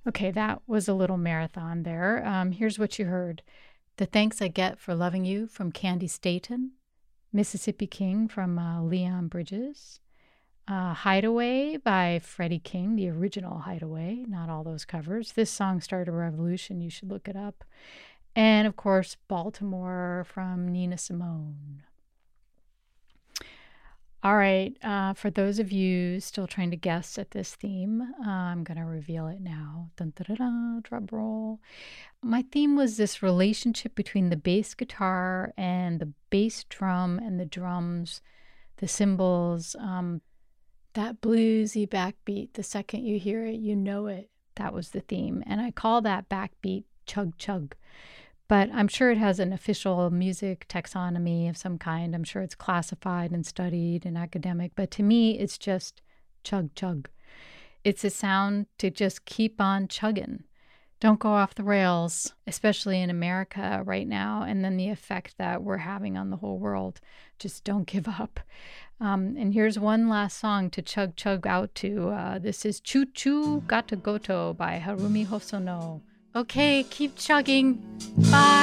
Okay, that was a little marathon there. Here's what you heard: The Thanks I Get for Loving You from Candy Staton, Mississippi King from Leon Bridges, Hideaway by Freddie King, the original Hideaway, not all those covers. This song started a revolution. You should look it up. And of course, Baltimore from Nina Simone. All right, for those of you still trying to guess at this theme, I'm going to reveal it now. Dun, da, da, da, drum roll. My theme was this relationship between the bass guitar and the bass drum and the drums, the cymbals, that bluesy backbeat. The second you hear it, you know it. That was the theme. And I call that backbeat chug chug. But I'm sure it has an official music taxonomy of some kind. I'm sure it's classified and studied and academic. But to me, it's just chug chug. It's a sound to just keep on chugging. Don't go off the rails, especially in America right now, and then the effect that we're having on the whole world. Just don't give up. And here's one last song to chug chug out to. This is Choo Choo Gata Goto by Harumi Hosono. Okay, keep chugging. Bye.